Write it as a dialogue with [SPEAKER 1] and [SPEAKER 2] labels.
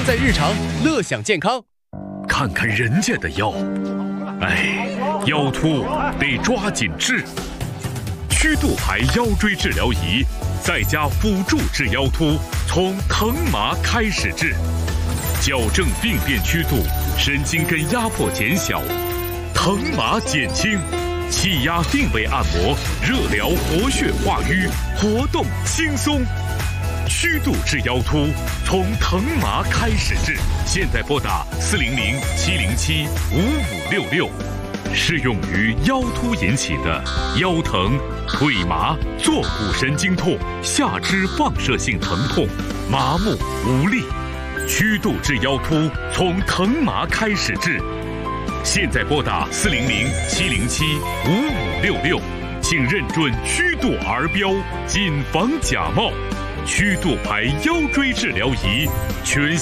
[SPEAKER 1] 在日常，乐享健康。
[SPEAKER 2] 看看人家的腰，哎，腰突得抓紧治。曲度牌腰椎治疗仪，再加辅助治腰突，从疼麻开始治，矫正病变曲度，神经根压迫减小，疼麻减轻，气压定位按摩，热疗活血化瘀，活动轻松。曲度治腰突，从疼麻开始治。现在拨打400-707-5566。适用于腰突引起的腰疼、腿麻、坐骨神经痛、下肢放射性疼痛、麻木无力。曲度治腰突，从疼麻开始治。现在拨打400-707-5566，请认准曲度儿标，谨防假冒。曲度牌腰椎治疗仪，全